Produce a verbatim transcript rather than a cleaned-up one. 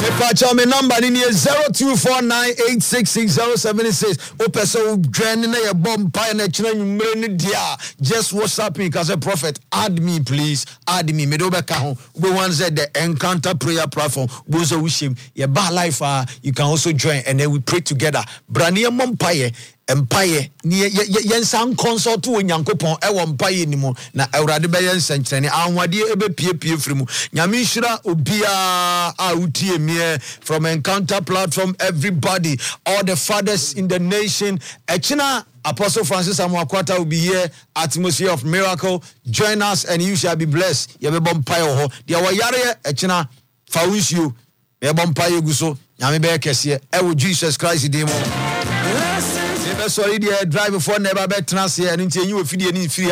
Pacha me number ni zero two four nine eight six six zero seven six. O person join na your bomb pie na china numero ni dia. Just WhatsApp me cause a prophet add me please. Add me. Me do be ka ho. We want say the Encounter prayer platform. We so wish him your bar life uh, you can also join and then we pray together. Brania mom pie empire ni yen san consult wo nyankopon e wo mpaye ni mu na awurade be yen sankyerene anwade e be pie pie frimu nyame hira obia a utie me from Encounter platform everybody all the fathers in the nation echina Apostle Francis Amwakwata will be here, Atmosphere of Miracle. Join us and you shall be blessed. You be bompaye ho. Dia wa yare echina fa wish you. Be bompaye guso. Nyame be kese e wo Jesus Christ dey mo. Sorry, dear drive before never bet trans here and into you if you didn't